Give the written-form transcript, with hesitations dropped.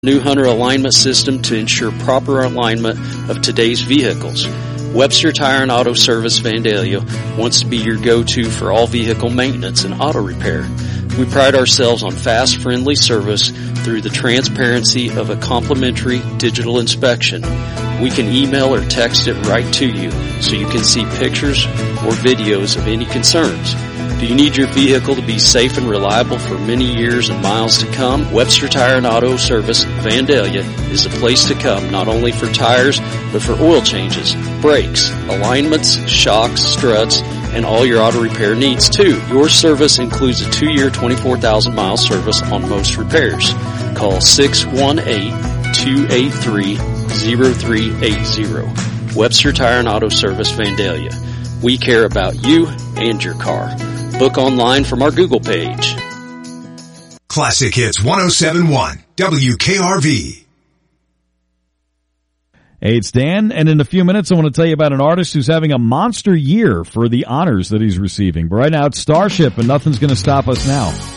New Hunter alignment system to ensure proper alignment of today's vehicles. Webster Tire and Auto Service Vandalia wants to be your go-to for all vehicle maintenance and auto repair. We pride ourselves on fast, friendly service through the transparency of a complimentary digital inspection. We can email or text it right to you so you can see pictures or videos of any concerns. Do you need your vehicle to be safe and reliable for many years and miles to come? Webster Tire and Auto Service Vandalia is the place to come, not only for tires, but for oil changes, brakes, alignments, shocks, struts, and all your auto repair needs too. Your service includes a 2-year, 24,000-mile service on most repairs. Call 618-283-0380. Webster Tire and Auto Service Vandalia. We care about you and your car. Book online from our Google page. Classic Hits 107.1 WKRV. Hey, it's Dan, and in a few minutes I want to tell you about an artist who's having a monster year for the honors that he's receiving. But right now it's Starship, and nothing's going to stop us now.